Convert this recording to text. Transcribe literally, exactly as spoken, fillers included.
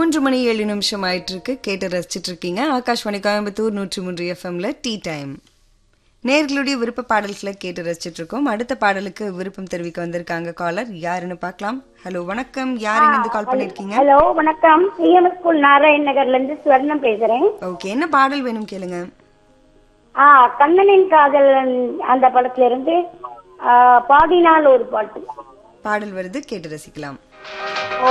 மூன்று மணி ஏழு நிமிஷம் ஆயிட்டு இருக்கு. கேட்டு ரசிச்சிட்டு இருக்கீங்க ஆகாஷ்வாணி கோயம்புத்தூர் நூற்றி மூன்று எஃப்எம்ல டீ டைம். நேர்களுடைய விருப்ப பாடல்களை கேட்டு ரசிச்சிட்டு இருக்கோம். அடுத்த பாடலுக்கு விருப்பம் தெரிவிக்க வந்திருக்காங்க காலர். யாருன்னு பார்க்கலாம். ஹலோ வணக்கம், யார் இருந்து கால் பண்ணிருக்கீங்க? ஹலோ வணக்கம், இஎம் ஸ்கூல் நாராயண் நகர்ல இருந்து ஸ்வர்ணம் பேசுறேன். ஓகே, என்ன பாடல் வேணும் கேளுங்க. ஆ கண்ணனின் காதல் அந்த படத்துல இருந்து பாடினால் ஒரு பாட்டு பாடல் வருது, கேட்டு ரசிக்கலாம்.